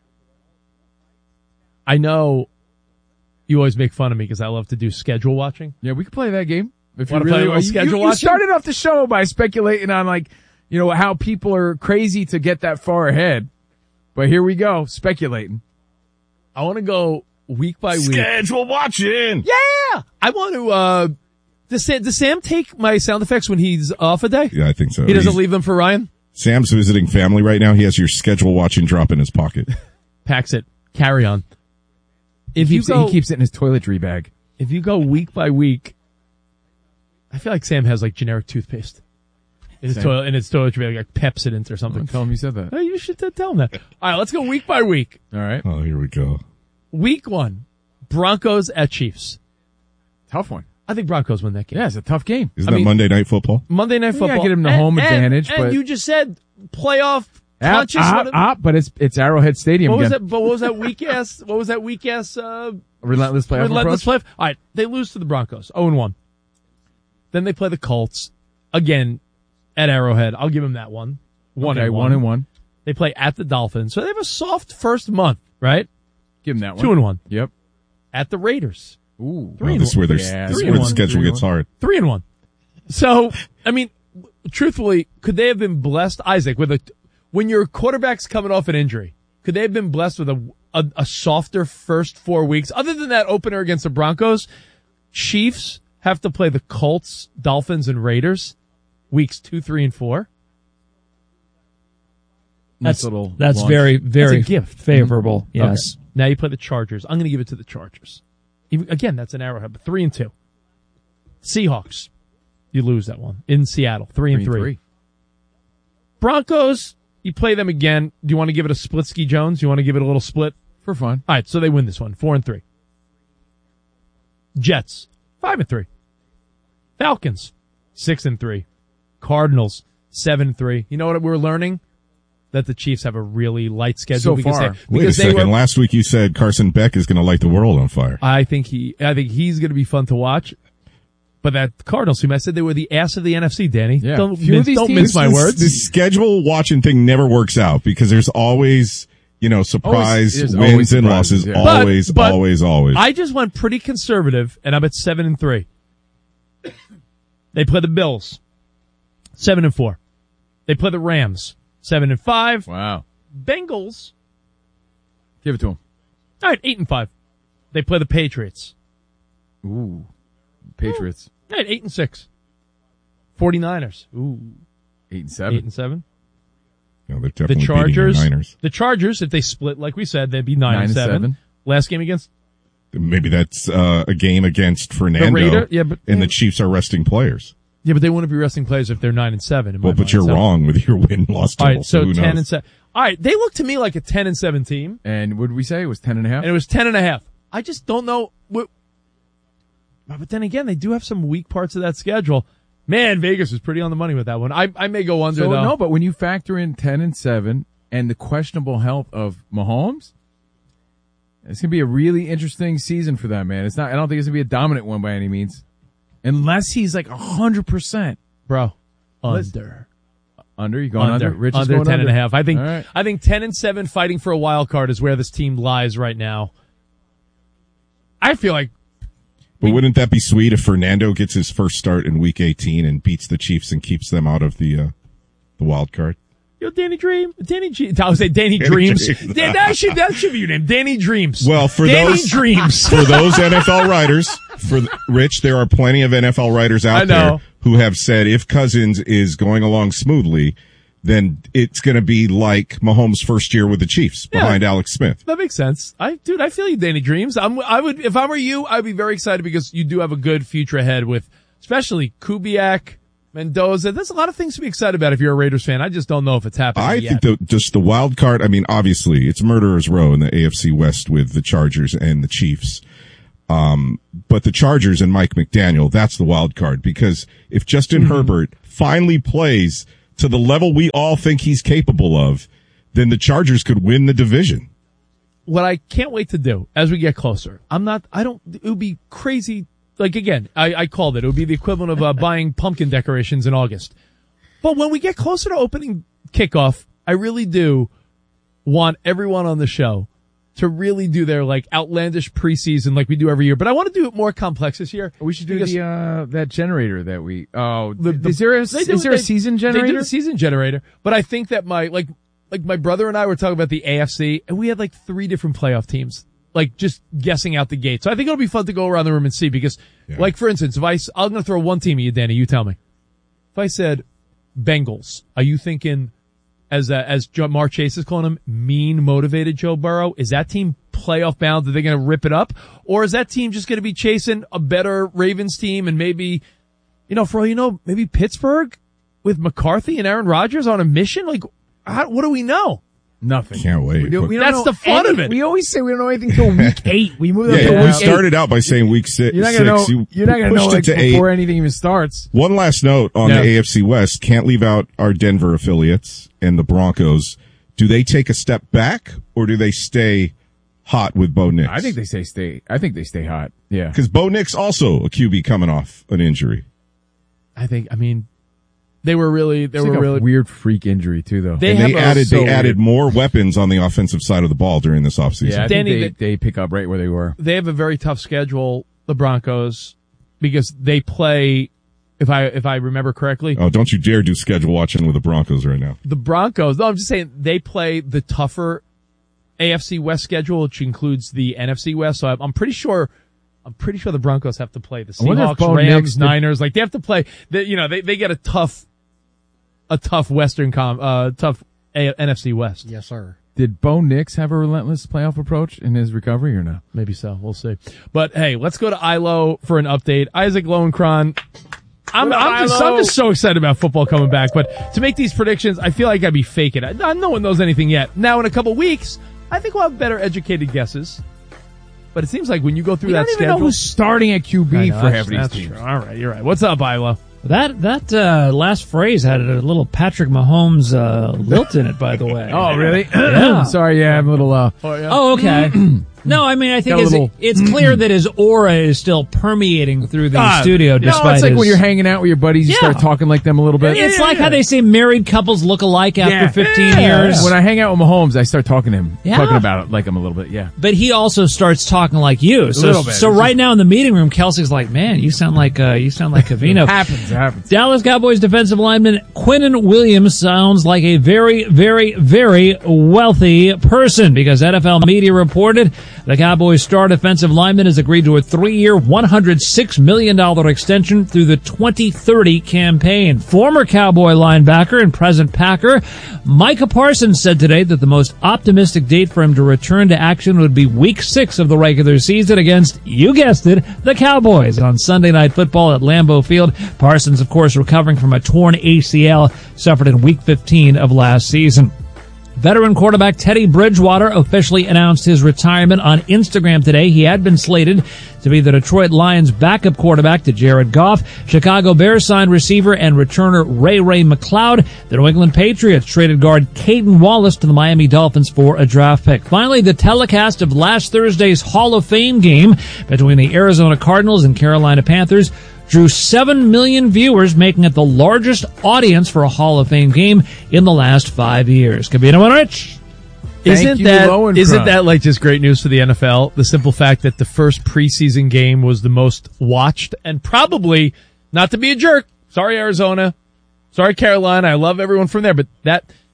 I know you always make fun of me because I love to do schedule watching. Yeah, we could play that game. If you really want schedule watching? You started off the show by speculating on how people are crazy to get that far ahead. But here we go, speculating. I want to go week by week. Schedule watching. Yeah. I want to, does Sam take my sound effects when he's off a day? Yeah, I think so. He doesn't leave them for Ryan? Sam's visiting family right now. He has your schedule watching drop in his pocket. Packs it. Carry on. He keeps it in his toiletry bag. If you go week by week, I feel like Sam has generic toothpaste in his toiletry bag, like Pepsodent or something. Don't tell him you said that. Hey, you should tell him that. All right, let's go week by week. All right. Oh, here we go. Week 1, Broncos at Chiefs. Tough one. I think Broncos win that game. Yeah, it's a tough game. Isn't that Monday Night Football? Monday Night Football. You gotta get him the home advantage. And you just said playoff conscious. But it's Arrowhead Stadium what again. What was that weak ass? Relentless playoff approach? All right, they lose to the Broncos, 0-1. Then they play the Colts again at Arrowhead. I'll give them that one. 1-1. They play at the Dolphins, so they have a soft first month, right? Give them that one. 2-1. Yep. At the Raiders. Ooh. This is where the schedule gets hard. 3-1. So, I mean, truthfully, could they have been blessed, Isaac, when your quarterback's coming off an injury, could they have been blessed with a softer first 4 weeks? Other than that opener against the Broncos, Chiefs have to play the Colts, Dolphins, and Raiders weeks 2, 3, and 4. That's very, very that's a gift. favorable. Yes. Okay. Now you play the Chargers. I'm going to give it to the Chargers. Again, that's an Arrowhead, but 3-2. Seahawks, you lose that one in Seattle, 3-3. Broncos, you play them again. Do you want to give it a split, Ski Jones? You want to give it a little split for fun? All right, so they win this one, 4-3. Jets, 5-3. Falcons, 6-3. Cardinals, 7-3. You know what we're learning? That the Chiefs have a really light schedule. So far. Wait a second. Last week you said Carson Beck is going to light the world on fire. I think he's going to be fun to watch. But that Cardinals team, I said they were the ass of the NFC, Danny. Yeah. Don't mince my words. The schedule watching thing never works out because there's always, surprise wins and losses. Yeah. Always. I just went pretty conservative and I'm at 7-3. They play the Bills, 7-4. They play the Rams, 7-5. Wow. Bengals. Give it to them. All right, 8-5. They play the Patriots. Ooh. Patriots. All right, 8-6. 49ers. Ooh. 8-7. 8-7. No, they're definitely the Chargers. Niners. The Chargers, if they split, like we said, they'd be 9-7. Last game against. Maybe that's a game against Fernando. And the Chiefs are resting players. Yeah, but they wouldn't be resting players if they're 9-7. Well, but you're wrong with your win-loss total. All right, so 10-7. All right, they look to me like a 10-7 team. And what did we say? It was 10.5? And it was 10.5. I just don't know. But then again, they do have some weak parts of that schedule. Man, Vegas was pretty on the money with that one. I may go under, though. No, but when you factor in 10-7 and the questionable health of Mahomes, it's going to be a really interesting season for that, man. I don't think it's going to be a dominant one by any means. Unless he's like 100%. Bro, under. Under? You going under? Rich is going 10.5. I think 10-7 fighting for a wild card is where this team lies right now. I feel like. But wouldn't that be sweet if Fernando gets his first start in Week 18 and beats the Chiefs and keeps them out of the wild card? Yo, Danny Dream. I would say Danny Dreams. That should be your name. Danny Dreams. Well, for Danny those Dreams. for those NFL writers, Rich, there are plenty of NFL writers out there who have said if Cousins is going along smoothly, then it's going to be like Mahomes' first year with the Chiefs behind Alex Smith. That makes sense. I feel you, Danny Dreams. I would, if I were you, I'd be very excited because you do have a good future ahead with, especially Kubiak, Mendoza. There's a lot of things to be excited about if you're a Raiders fan. I just don't know if it's happening yet. Think just the wild card, I mean, obviously it's murderer's row in the AFC West with the Chargers and the Chiefs. But the Chargers and Mike McDaniel, that's the wild card because if Justin Herbert finally plays to the level we all think he's capable of, then the Chargers could win the division. What I can't wait to do as we get closer, it would be crazy. Like again, I called it. It would be the equivalent of buying pumpkin decorations in August. But when we get closer to opening kickoff, I really do want everyone on the show to really do their like outlandish preseason like we do every year. But I want to do it more complex this year. We should do that generator that we. Is there a season generator? They do the season generator. But I think that my brother and I were talking about the AFC, and we had like 3 different playoff teams. Like just guessing out the gate. So I think it'll be fun to go around the room and see because, like for instance, I'm going to throw one team at you, Danny. You tell me. If I said Bengals, are you thinking as Jamar Chase is calling him, mean motivated Joe Burrow? Is that team playoff bound? Are they going to rip it up, or is that team just going to be chasing a better Ravens team and maybe, for all maybe Pittsburgh with McCarthy and Aaron Rodgers on a mission? Like, what do we know? Nothing. Can't wait. That's the fun of it. We always say we don't know anything until week 8. We moved we started out by saying week 6. You're not going to know like before anything even starts. One last note on the AFC West. Can't leave out our Denver affiliates and the Broncos. Do they take a step back or do they stay hot with Bo Nix? I think they stay hot. Yeah. Because Bo Nix also a QB coming off an injury. They were really a weird freak injury too, though. They added more weapons on the offensive side of the ball during this offseason. Yeah, I think they pick up right where they were. They have a very tough schedule, the Broncos, because they play. If I remember correctly. Oh, don't you dare do schedule watching with the Broncos right now. The Broncos. No, I'm just saying they play the tougher AFC West schedule, which includes the NFC West. So I'm pretty sure the Broncos have to play the Seahawks, Rams, Niners. Like they have to play. They get a tough Western tough NFC West. Yes, sir. Did Bo Nix have a relentless playoff approach in his recovery or no? Maybe so. We'll see. But hey, let's go to ILO for an update. Isaac Lowenkron. I'm just so excited about football coming back. But to make these predictions, I feel like I'd be faking it. No one knows anything yet. Now in a couple weeks, I think we'll have better educated guesses. But it seems like when you go through that schedule, don't even know who's starting at QB for half of these teams. True. All right, you're right. What's up, ILO? That last phrase had a little Patrick Mahomes lilt in it, by the way. Oh, really? Yeah. Sorry, I'm a little. Oh, okay. No, I mean, I think it's clear that his aura is still permeating through the studio. Despite it's like when you're hanging out with your buddies, you start talking like them a little bit. It's like how they say married couples look alike after 15 years. When I hang out with Mahomes, I start talking to him, talking about it like him a little bit. Yeah, but he also starts talking like you. So right now in the meeting room, Kelsey's like, "Man, you sound like Covino." It happens. Dallas Cowboys defensive lineman Quinnen Williams sounds like a very, very, very wealthy person because NFL media reported the Cowboys' star defensive lineman has agreed to a 3-year, $106 million extension through the 2030 campaign. Former Cowboy linebacker and present Packer Micah Parsons said today that the most optimistic date for him to return to action would be Week 6 of the regular season against, you guessed it, the Cowboys on Sunday Night Football at Lambeau Field. Parsons, of course, recovering from a torn ACL suffered in Week 15 of last season. Veteran quarterback Teddy Bridgewater officially announced his retirement on Instagram today. He had been slated to be the Detroit Lions' backup quarterback to Jared Goff. Chicago Bears signed receiver and returner Ray McLeod. The New England Patriots traded guard Caden Wallace to the Miami Dolphins for a draft pick. Finally, the telecast of last Thursday's Hall of Fame game between the Arizona Cardinals and Carolina Panthers drew 7 million viewers, making it the largest audience for a Hall of Fame game in the last 5 years. Covino and Rich. Isn't that like just great news for the NFL? The simple fact that the first preseason game was the most watched and probably, not to be a jerk, sorry Arizona, sorry Carolina, I love everyone from there, but that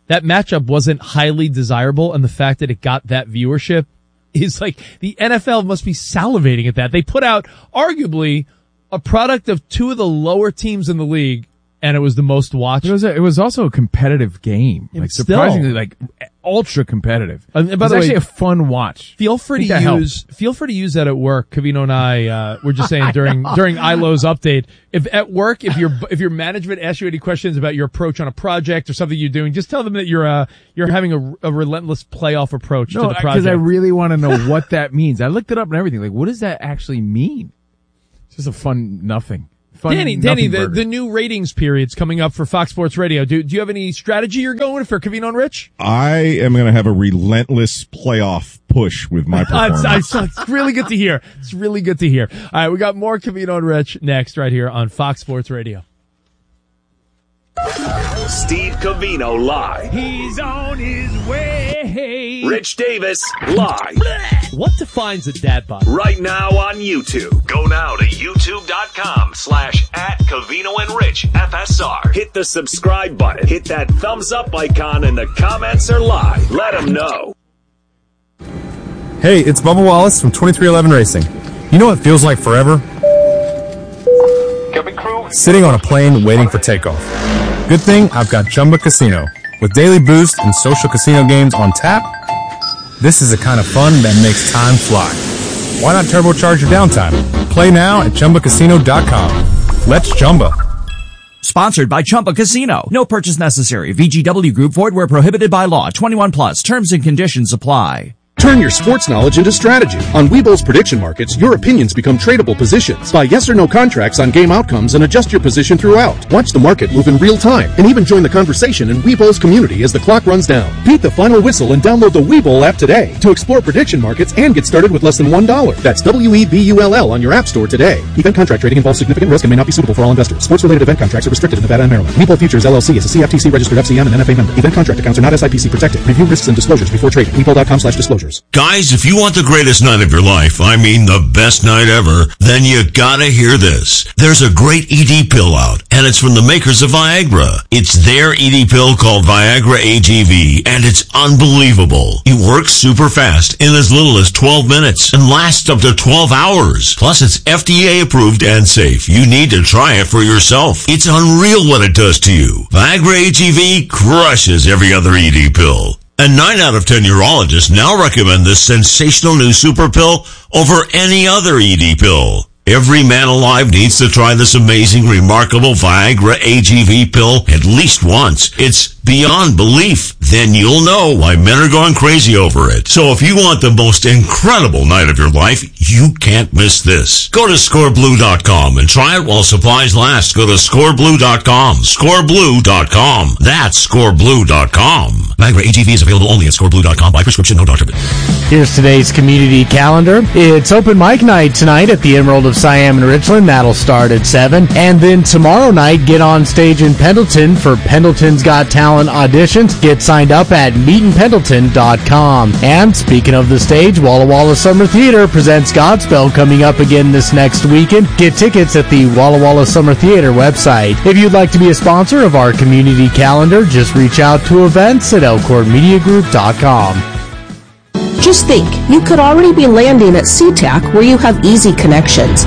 that matchup wasn't highly desirable, and the fact that it got that viewership is like, the NFL must be salivating at that. They put out arguably a product of two of the lower teams in the league, and it was the most watched. It was also a competitive game. Like, surprisingly, like, ultra competitive. And by it was the way, actually a fun watch. Feel free to use that at work. Covino and I were just saying during ILO's update, if at work, if your management asks you any questions about your approach on a project or something you're doing, just tell them that you're having a relentless playoff approach to the project. Because I really want to know what that means. I looked it up and everything. Like, what does that actually mean? It's just a fun nothing. Danny, the new ratings period's coming up for Fox Sports Radio. Do you have any strategy you're going for Covino and Rich? I am going to have a relentless playoff push with my performance. It's really good to hear. It's really good to hear. All right, we got more Covino and Rich next right here on Fox Sports Radio. Steve Covino live. He's on his way. Rich Davis live. What defines a dad bod? Right now on YouTube. Go now to youtube.com/@CovinoandRichFSR. Hit the subscribe button. Hit that thumbs up icon, and the comments are live. Let them know. Hey, it's Bubba Wallace from 2311 Racing. You know what feels like forever? Sitting on a plane waiting for takeoff. Good thing I've got Chumba Casino. With daily boost and social casino games on tap, this is the kind of fun that makes time fly. Why not turbocharge your downtime? Play now at ChumbaCasino.com. Let's Chumba. Sponsored by Chumba Casino. No purchase necessary. VGW Group. Void where prohibited by law. 21 plus. Terms and conditions apply. Turn your sports knowledge into strategy. On Webull's prediction markets, your opinions become tradable positions. Buy yes or no contracts on game outcomes and adjust your position throughout. Watch the market move in real time and even join the conversation in Webull's community as the clock runs down. Beat the final whistle and download the Webull app today to explore prediction markets and get started with less than $1. That's WEBULL on your app store today. Event contract trading involves significant risk and may not be suitable for all investors. Sports-related event contracts are restricted in Nevada and Maryland. Webull Futures LLC is a CFTC registered FCM and NFA member. Event contract accounts are not SIPC protected. Review risks and disclosures before trading. Webull.com/disclosures. Guys, if you want the greatest night of your life, I mean the best night ever, then you gotta hear this. There's a great ED pill out, and it's from the makers of Viagra. It's their ED pill called Viagra AGV, and it's unbelievable. It works super fast in as little as 12 minutes and lasts up to 12 hours. Plus, it's FDA approved and safe. You need to try it for yourself. It's unreal what it does to you. Viagra AGV crushes every other ED pill. And 9 out of 10 urologists now recommend this sensational new super pill over any other ED pill. Every man alive needs to try this amazing, remarkable Viagra AGV pill at least once. It's beyond belief. Then you'll know why men are going crazy over it. So if you want the most incredible night of your life, you can't miss this. Go to scoreblue.com and try it while supplies last. Go to scoreblue.com. Scoreblue.com. That's scoreblue.com. Viagra AGV is available only at scoreblue.com by prescription, no doctor. Here's today's community calendar. It's open mic night tonight at the Emerald of Siam in Richland. That'll start at 7. And then tomorrow night, get on stage in Pendleton for Pendleton's Got Talent auditions. Get signed up at meetinpendleton.com. And speaking of the stage, Walla Walla Summer Theater presents Godspell coming up again this next weekend. Get tickets at the Walla Walla Summer Theater website. If you'd like to be a sponsor of our community calendar, just reach out to events at elkhornmediagroup.com. Just think, you could already be landing at SeaTac where you have easy connections.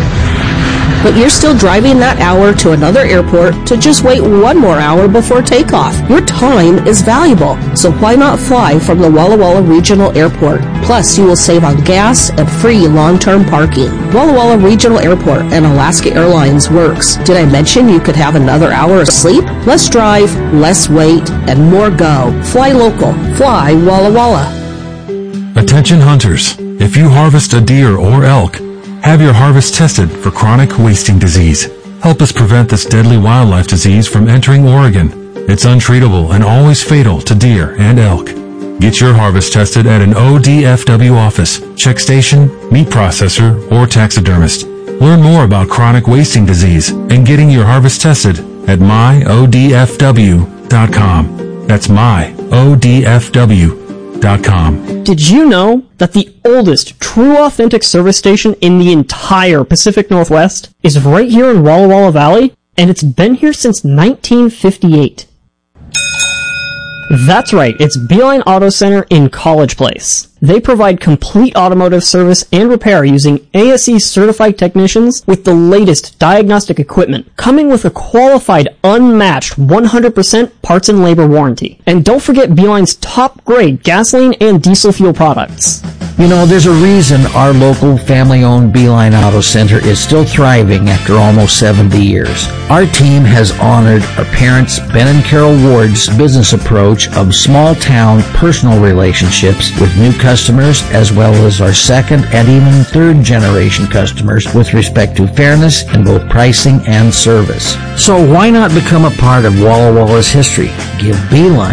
But you're still driving that hour to another airport to just wait 1 more hour before takeoff. Your time is valuable, so why not fly from the Walla Walla Regional Airport? Plus, you will save on gas and free long-term parking. Walla Walla Regional Airport and Alaska Airlines works. Did I mention you could have another hour of sleep? Less drive, less wait, and more go. Fly local. Fly Walla Walla. Attention hunters, if you harvest a deer or elk, have your harvest tested for chronic wasting disease. Help us prevent this deadly wildlife disease from entering Oregon. It's untreatable and always fatal to deer and elk. Get your harvest tested at an ODFW office, check station, meat processor, or taxidermist. Learn more about chronic wasting disease and getting your harvest tested at myodfw.com. That's myodfw.com. Did you know that the oldest true authentic service station in the entire Pacific Northwest is right here in Walla Walla Valley? And it's been here since 1958. That's right, it's Beeline Auto Center in College Place. They provide complete automotive service and repair using ASE certified technicians with the latest diagnostic equipment, coming with a qualified, unmatched 100% parts and labor warranty. And don't forget Beeline's top grade gasoline and diesel fuel products. You know, there's a reason our local family-owned Beeline Auto Center is still thriving after almost 70 years. Our team has honored our parents, Ben and Carol Ward's business approach of small-town personal relationships with new customers, as well as our second and even third-generation customers with respect to fairness in both pricing and service. So why not become a part of Walla Walla's history? Give Beeline